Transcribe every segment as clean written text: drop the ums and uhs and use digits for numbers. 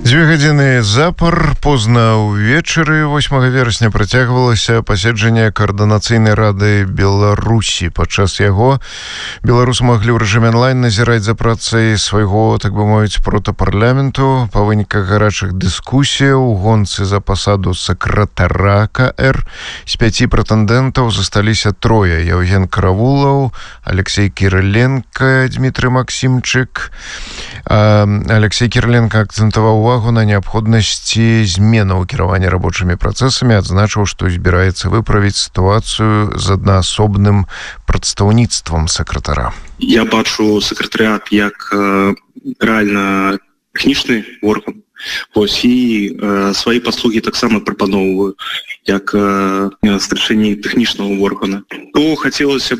2 гадзіны запар позна ўвечары 8 верасня працягвалася паседжанне каардынацыйнай рады Беларусі. Падчас яго беларусы маглі ў рэжыме онлайн назіраць за працай свайго, так бы мовіць, протапарламенту. Па выніках гарачых дыскусіяў у гонцы за пасаду сакратара КР з 5 прэтэндэнтаў засталіся 3: Яўген Каравулаў, Алексей Кириленко, Дмитрий Максимчик. Алексей Кириленко акцентаваў увагу на неабходнасці зменаў кіравання рабочымі працэсамі, адзначыў, што збіраецца выправіць сітуацыю з аднаасобным прадстаўніцтвам сакратара. Я бачу сакратарыят як рэальна тэхнічны орган. І свае паслугі таксама прапаноўваю як старшыні тэхнічнага органа. То хацелася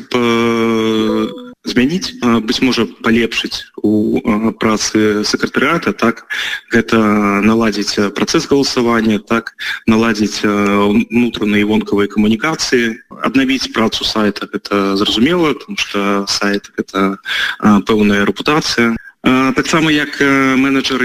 б змяніць, быць можа, палепшыць у працы сакратарыята, так, гэта наладзіць працэс галасавання, так, наладзіць унутраныя і вонкавыя камунікацыі, аднавіць працу сайта, гэта зразумела, тому што сайт — гэта пэўная рэпутацыя. Таксама як менеджер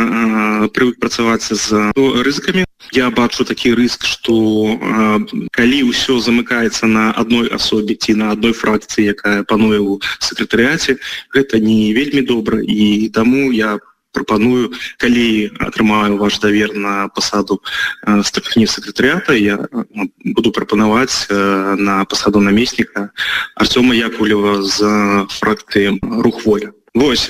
я прывык працаваць з рызыкамі. Я бачу такі рыск, што калі ўсё замыкаецца на адной асобе ці на адной фракцыі, якая пануе ў сакратарыяце, гэта не вельмі добра, і таму я прапаную, калі атрымаю ваш давер на пасаду старшыні сакратарыята, я буду прапанаваць на пасаду намесніка Артёма Яковлева з фракцыі «Рух Воля». Вось,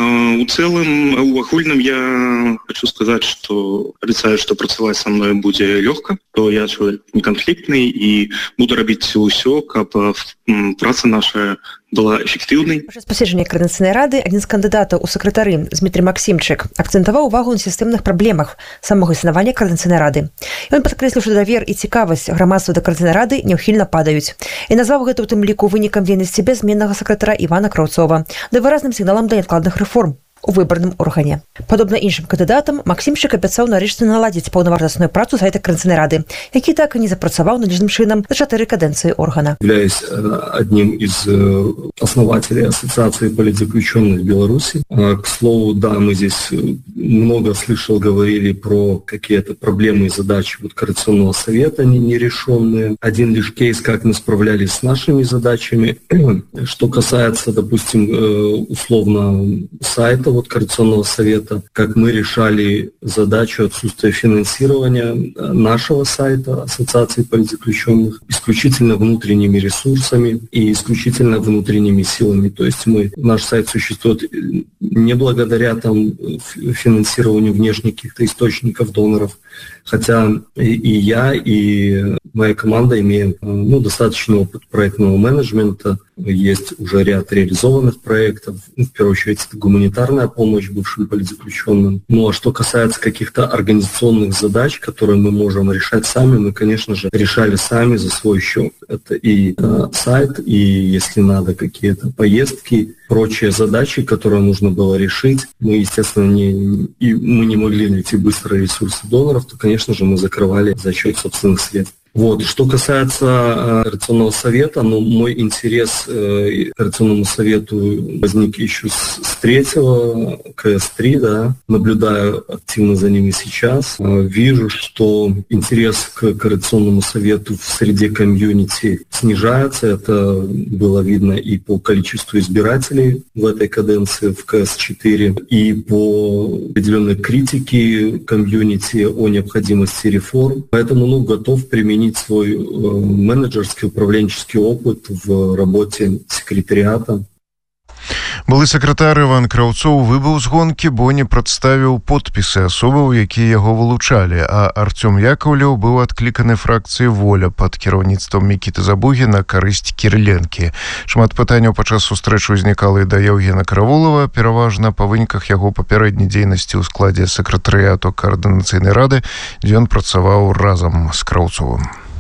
у цэлым, у агульным я хочу сказаць, што абяцаю, што працаваць са мной будзе лёгка, то я чалавек неканфліктны і буду рабіць ўсё, каб праца наша была эфектыўнай. Падчас паседжання Координацыйнай рады адзін з кандыдатаў у сакратары, Дмитрий Максимчик, акцентаваў увагу на сістэмных праблемах самога існавання Координацыйнай рады. Ён падкрэсліў, што давер і цікавасць грамадства да Координацыйнай рады няўхільна падаюць. І назваў гэта ў тым ліку вынікам дзейнасці бяззменнага сакратара Івана Краўцова, да выразным сігналам да неадкладных рэформ у выбарным органе. Падобна іншым кандыдатам, Максимчик абяцаў нарэшце наладзіць паўнавартасную працу сайта Координацыйнай рады, які так і не запрацаваў належным чынам за 4 кадэнцыі органа. Являюсь одним из основателей Ассоциации политзаключенных Беларуси. К слову, да, мы здесь много говорили про какие-то проблемы и задачи Координационного совета нерешенные. Один лишь кейс, как мы справлялись с нашими задачами. Что касается, допустим, условно сайта Координационного совета, как мы решали задачу отсутствия финансирования нашего сайта Ассоциации политзаключенных исключительно внутренними ресурсами и исключительно внутренними силами. То есть наш сайт существует не благодаря финансированию внешних каких-то источников, доноров, хотя и я, и моя команда имеем достаточный опыт проектного менеджмента, есть уже ряд реализованных проектов, в первую очередь это гуманитарная помощь бывшим политзаключенным. Ну а что касается каких-то организационных задач, которые мы можем решать сами, мы, конечно же, решали сами за свой счет. Это и сайт, и, если надо, какие-то поездки, прочие задачи, которые нужно было решить. Мы, естественно, мы не могли найти быстрые ресурсы доноров, то, конечно же, мы закрывали за счет собственных средств. Что касается Координационного совета, мой интерес к Координационному совету возник еще с 3-го, КС-3, да, наблюдаю активно за ними сейчас. Вижу, что интерес к Координационному совету в среде комьюнити снижается. Это было видно и по количеству избирателей в этой каденции в КС-4, и по определенной критике комьюнити о необходимости реформ. Поэтому готов применить свой менеджерский, управленческий опыт в работе секретариата. Былы сакратар Іван Краўцоў выбыў з гонкі, бо не прадставіў подпісы асобаў, якія яго вылучалі, а Артём Яковлеў быў адкліканы фракцыі «Воля» пад кіраўніцтвам Мікіты Забугі на карысць Кіриленкі. Шмат пытанняў падчас сустрэчы ўзнікала і да Яўгена Каравулава, пераважна па выніках яго папярэдняй дзейнасці ў складзе сакратарыяту Координацыйнай рады, дзе ён працаваў разам з Краўцовым.